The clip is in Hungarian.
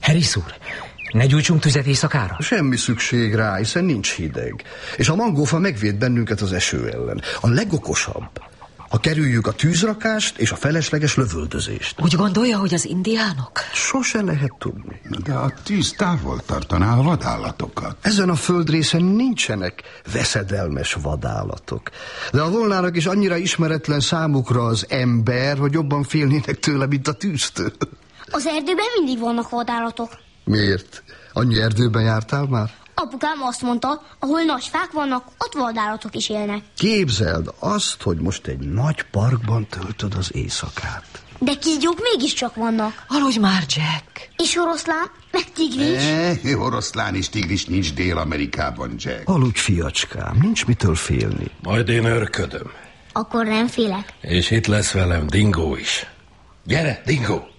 Harris úr, ne gyújtsunk tüzet éjszakára? Semmi szükség rá, hiszen nincs hideg. És a mangófa megvéd bennünket az eső ellen. A legokosabb, ha kerüljük a tűzrakást és a felesleges lövöldözést. Úgy gondolja, hogy az indiánok? Sose lehet tudni. De a tűz távol tartaná a vadállatokat. Ezen a földrészen nincsenek veszedelmes vadállatok. De ha volnának is, annyira ismeretlen számukra az ember, hogy jobban félnének tőle, mint a tűztől. Az erdőben mindig vannak vadállatok. Miért? Annyi erdőben jártál már? Apukám azt mondta, ahol nagy fák vannak, ott vadállatok is élnek. Képzeld azt, hogy most egy nagy parkban töltöd az éjszakát. De kígyók mégiscsak vannak. Aludj már, Jack. És oroszlán, meg tigris. Oroszlán és tigris nincs Dél-Amerikában, Jack. Aludj, fiacskám, nincs mitől félni. Majd én örködöm. Akkor nem félek. És itt lesz velem Dingo is. Gyere, Dingo!